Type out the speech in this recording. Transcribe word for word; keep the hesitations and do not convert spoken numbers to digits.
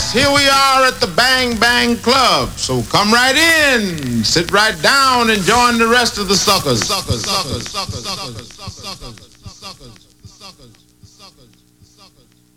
Here we are at the Bang Bang Club. So come right in, sit right down, and join the rest of the suckers. Suckers, suckers, suckers, suckers, suckers, suckers, suckers, suckers, suckers, suckers, suckers.